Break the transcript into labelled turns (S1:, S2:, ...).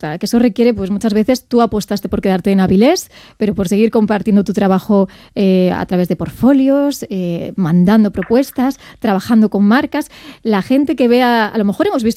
S1: gusta, que eso requiere, pues muchas veces tú apostaste por quedarte en Avilés, pero por seguir compartiendo tu trabajo a través de portfolios, mandando propuestas, trabajando con marcas. La gente que vea, a lo mejor hemos visto